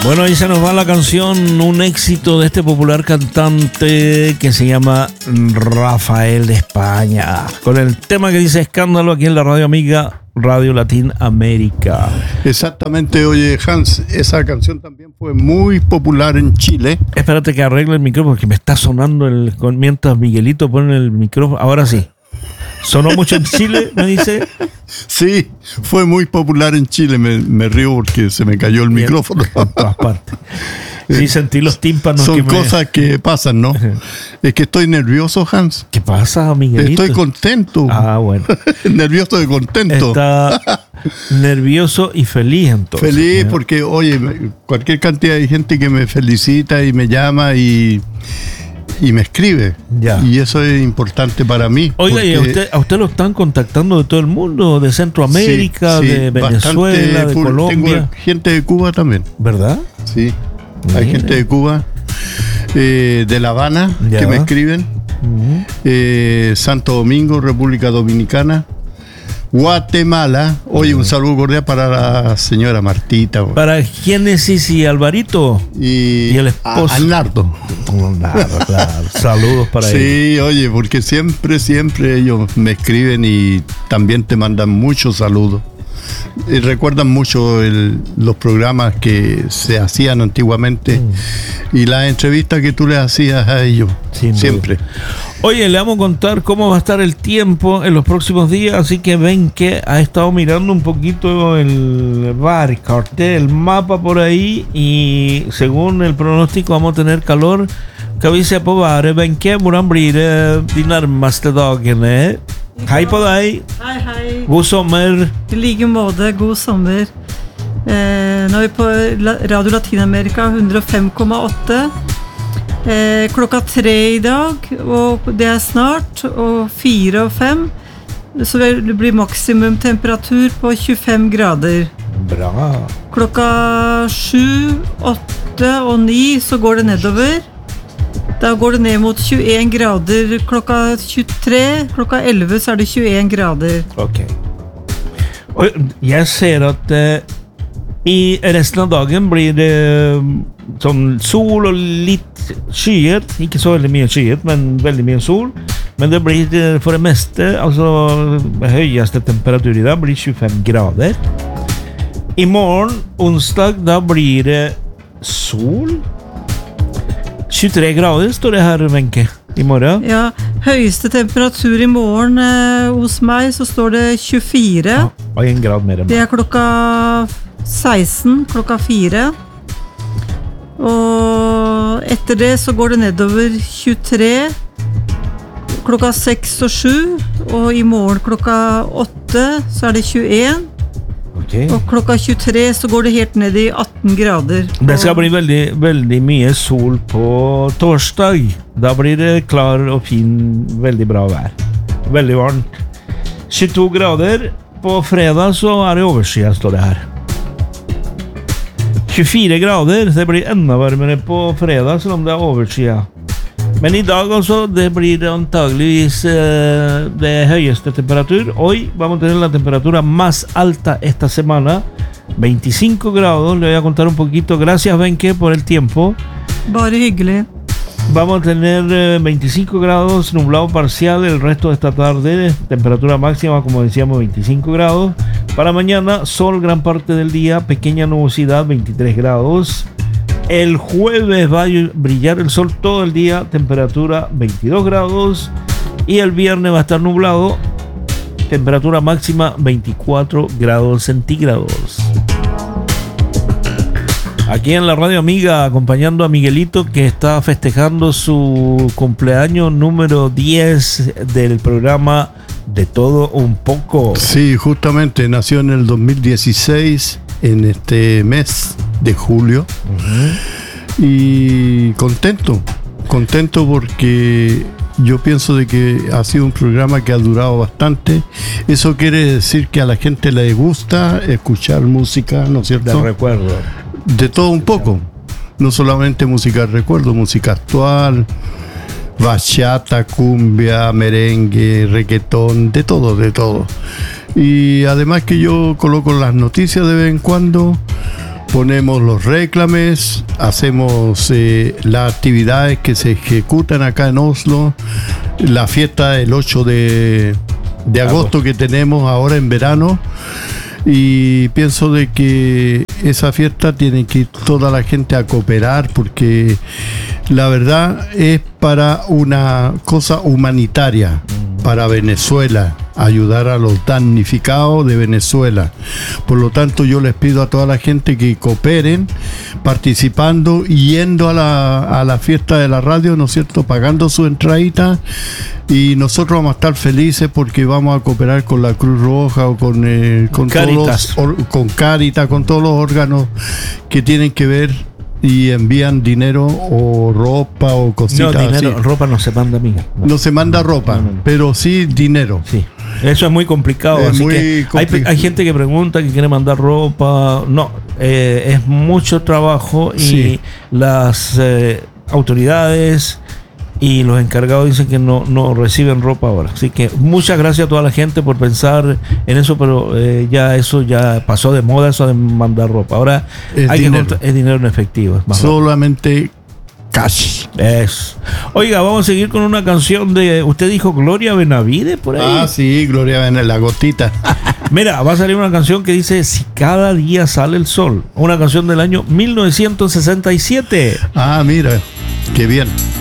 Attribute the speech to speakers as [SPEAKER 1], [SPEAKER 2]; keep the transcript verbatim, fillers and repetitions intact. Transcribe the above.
[SPEAKER 1] Bueno, ahí se nos va la canción, un éxito de este popular cantante que se llama Rafael de España, con el tema que dice Escándalo aquí en la radio amiga Radio Latin América.
[SPEAKER 2] Exactamente, oye Hans, esa canción también fue muy popular en Chile.
[SPEAKER 1] Espérate que arregle el micrófono porque me está sonando el, mientras Miguelito pone el micrófono. Ahora sí. ¿Sonó mucho en Chile, me dice?
[SPEAKER 2] Sí, fue muy popular en Chile. Me, me río porque se me cayó el Bien, micrófono.
[SPEAKER 1] En todas partes. Sí, sentí los tímpanos.
[SPEAKER 2] Son
[SPEAKER 1] que
[SPEAKER 2] cosas
[SPEAKER 1] me...
[SPEAKER 2] que pasan, ¿no? Es que estoy nervioso, Hans.
[SPEAKER 1] ¿Qué pasa, Miguelito?
[SPEAKER 2] Estoy contento.
[SPEAKER 1] Ah, bueno.
[SPEAKER 2] Nervioso y contento.
[SPEAKER 1] Está nervioso y feliz entonces.
[SPEAKER 2] Feliz porque, oye, cualquier cantidad de gente que me felicita y me llama y... y me escribe,
[SPEAKER 1] ya.
[SPEAKER 2] Y eso es importante para mí.
[SPEAKER 1] Oiga,
[SPEAKER 2] porque...
[SPEAKER 1] ¿y a usted, a usted lo están contactando de todo el mundo? ¿De Centroamérica,
[SPEAKER 2] sí, sí,
[SPEAKER 1] de Venezuela, de
[SPEAKER 2] full,
[SPEAKER 1] Colombia?
[SPEAKER 2] Tengo gente de Cuba también.
[SPEAKER 1] ¿Verdad?
[SPEAKER 2] Sí,
[SPEAKER 1] Mira.
[SPEAKER 2] Hay gente de Cuba, eh, de La Habana, ya. Que me escriben, uh-huh. eh, Santo Domingo, República Dominicana, Guatemala. Oye, un saludo cordial para la señora Martita.
[SPEAKER 1] ¿Para Génesis y Alvarito?
[SPEAKER 2] Y,
[SPEAKER 1] y el esposo.
[SPEAKER 2] Arnardo.
[SPEAKER 1] Arnardo, claro. Saludos para
[SPEAKER 2] sí,
[SPEAKER 1] ellos.
[SPEAKER 2] Sí, oye, porque siempre, siempre ellos me escriben y también te mandan muchos saludos. Y recuerdan mucho el, los programas que se hacían antiguamente mm. y las entrevistas que tú les hacías a ellos. Sin siempre.
[SPEAKER 1] Duda. Oye, le vamos a contar cómo va a estar el tiempo en los próximos días, así que ven que ha estado mirando un poquito el bar, el cartel, el mapa por ahí, y según el pronóstico vamos a tener calor. Ska vi se på været, Wenche? Hvordan blir det de nærmeste dagene? Hei på deg.
[SPEAKER 3] Hei, hei.
[SPEAKER 1] God sommer.
[SPEAKER 3] I like måte, god sommer. Eh, nå er vi på Radio Latinamerika hundre og fem komma åtte. Eh, klokka tre i dag, og det er snart, og fire og fem. Så det blir maksimum temperatur på tjuefem grader.
[SPEAKER 1] Bra.
[SPEAKER 3] Klokka sju, åtte og ni så går det nedover. Da går det ned mot tjueen grader klokka tjuetre, klokka elleve så er det tjueen grader.
[SPEAKER 1] Ok. Og jeg ser at eh, i resten av dagen blir det sånn sol og litt skyet, ikke så veldig mye skyet, men veldig mye sol. Men det blir for det meste, altså høyeste temperatur i dag blir tjuefem grader. I morgen, onsdag, da blir det sol. tjuetre grader står det her, Wenche, i morgen.
[SPEAKER 3] Ja, høyeste temperatur i morgen eh, hos meg så står det tjuefire.
[SPEAKER 1] Ja, og en grad mer enn meg.
[SPEAKER 3] Det er klokka seksten, klokka fire. Og etter det så går det nedover tjuetre, klokka seks og sju. Og i morgen klokka åtte så er det tjueen.
[SPEAKER 1] Okay.
[SPEAKER 3] Og klokka tjuetre så går det helt ned i atten grader.
[SPEAKER 1] Det skal bli veldig, veldig mye sol på torsdag. Da blir det klar og fin, veldig bra vær. Veldig varmt. tjueto grader. På fredag så er det overskyet, står det her. tjuefire grader. Det blir enda varmere på fredag, selv om det er overskyet. Men i dag altså, det blir antaglivis eh, det högsta temperatur. Hoy vamos a tener la temperatura más alta esta semana, veinticinco grados. Le voy a contar un poquito. Gracias, Wenche, por el tiempo.
[SPEAKER 3] Bare hyggelig.
[SPEAKER 1] Vamos a tener eh, veinticinco grados, nublado parcial el resto de esta tarde. Temperatura máxima, como decíamos, veinticinco grados. Para mañana, sol gran parte del día, pequeña nubosidad, veintitrés grados. El jueves va a brillar el sol todo el día, temperatura veintidós grados. Y el viernes va a estar nublado, temperatura máxima veinticuatro grados centígrados. Aquí en la radio amiga, acompañando a Miguelito, que está festejando su cumpleaños número diez del programa De Todo Un Poco.
[SPEAKER 2] Sí, justamente nació en el dos mil dieciséis, en este mes de julio. Uh-huh. Y contento, contento porque yo pienso de que ha sido un programa que ha durado bastante. Eso quiere decir que a la gente le gusta escuchar música, ¿no es cierto?
[SPEAKER 1] De recuerdo.
[SPEAKER 2] De todo un poco, no solamente música de recuerdo, música actual, bachata, cumbia, merengue, reggaetón, de todo, de todo. Y además que yo coloco las noticias de vez en cuando, ponemos los réclames, hacemos eh, las actividades que se ejecutan acá en Oslo, la fiesta del ocho de, de agosto que tenemos ahora en verano, y pienso de que esa fiesta tiene que ir toda la gente a cooperar, porque la verdad es para una cosa humanitaria, para Venezuela, ayudar a los damnificados de Venezuela. Por lo tanto, yo les pido a toda la gente que cooperen, participando y yendo a la, a la fiesta de la radio, ¿no es cierto?, pagando su entradita, y nosotros vamos a estar felices porque vamos a cooperar con la Cruz Roja o con, eh, con
[SPEAKER 1] Cáritas.
[SPEAKER 2] todos los, or, con Cáritas, con todos los órganos que tienen que ver y envían dinero o ropa o
[SPEAKER 1] No,
[SPEAKER 2] cositas
[SPEAKER 1] dinero,
[SPEAKER 2] así.
[SPEAKER 1] ropa no se manda, amiga. No.
[SPEAKER 2] No se manda ropa,
[SPEAKER 1] no, no.
[SPEAKER 2] pero sí dinero.
[SPEAKER 1] Sí, eso es muy complicado.
[SPEAKER 2] Es
[SPEAKER 1] así
[SPEAKER 2] muy
[SPEAKER 1] que hay,
[SPEAKER 2] compli-
[SPEAKER 1] hay gente que pregunta que quiere mandar ropa. No, eh, es mucho trabajo y
[SPEAKER 2] Sí.
[SPEAKER 1] las eh, autoridades y los encargados dicen que no, no reciben ropa ahora. Así que muchas gracias a toda la gente por pensar en eso, pero eh, ya eso ya pasó de moda, eso de mandar ropa. Ahora
[SPEAKER 2] Es
[SPEAKER 1] hay
[SPEAKER 2] dinero.
[SPEAKER 1] que contra- es dinero en efectivo. Es más
[SPEAKER 2] Solamente cash.
[SPEAKER 1] Eso. Oiga, vamos a seguir con una canción de. Usted dijo Gloria Benavides por ahí.
[SPEAKER 2] Ah, sí, Gloria en la gotita.
[SPEAKER 1] Mira, va a salir una canción que dice Si cada día sale el sol. Una canción del año mil novecientos sesenta y siete.
[SPEAKER 2] Ah, mira, qué bien.